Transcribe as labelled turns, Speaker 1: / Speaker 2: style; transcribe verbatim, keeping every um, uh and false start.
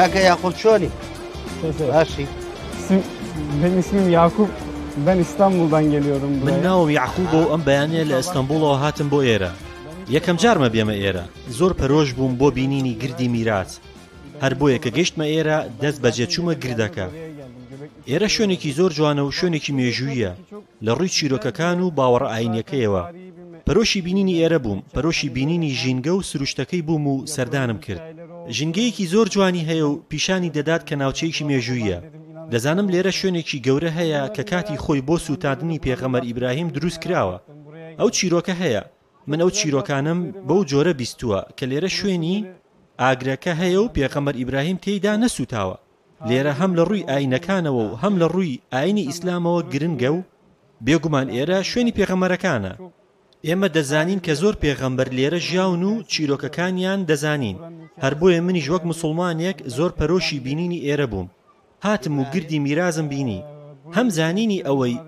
Speaker 1: کاکە یاخۆڵ چۆنی؟ باشی.
Speaker 2: Ben ismim Yakup. Ben İstanbul'dan geliyorum buraya.
Speaker 3: من ناوم یعقوب و ئەم بەیانیە لە ئەستەمبوڵەوە هاتم بۆ ئێرە. یەکەم جارمە بێمە ئێرە. زۆر پەرۆش بووم بۆ بینینی گردی میرات. هەر بۆیە کە گەیشتمە ئێرە دەست بەجێ چوومە گردەکە. ئێرە شوێنێکی زۆر جوانە و شوێنێکی مێژوویە لە ڕووی چیرۆکەکان و باوەڕ ئاینیەکەیەوە. پەرۆشی بینینی ئێرە بووم، پەرۆشی بینینی ژینگە و سروشتەکەی بووم و سەردانم کرد. ژینگەیەکی زۆر جوانی هەیە و پیشانی دەدات کە ناوچەیەکی مێژوویە. دەزانم لێرە شوێنێکی گەورە هەیە کە کاتی خۆی بۆ سوتاندنی پێغەمبەر ئیبراهیم دروست کراوە. ئەو چیرۆکە هەیە. من ئەو چیرۆکانم بەو جۆرە بیستووە کە لێرە شوێنی ئاگرەکە هەیە و پێغەمبەر ئیبراهیم تێیدا نەسوتاوە. لێرە هەم لە ڕووی ئاینەکانەوە و هەم لە ڕووی ئاینی ئیسلامەوە گرنگە و بێگومان ئێرە شوێنی پێغەمبەرەکانە. ئێمە دەزانین کە زۆر پێغەمبەر لێرە ژیاون و چیرۆکەکانیان دەزانین. هەر بۆیە منیش وەک موسڵمانێک زۆر پەرۆشی بینینی ئێرە بووم. هاتم و گردی میرازم بینی. هەم زانینی ئەوەی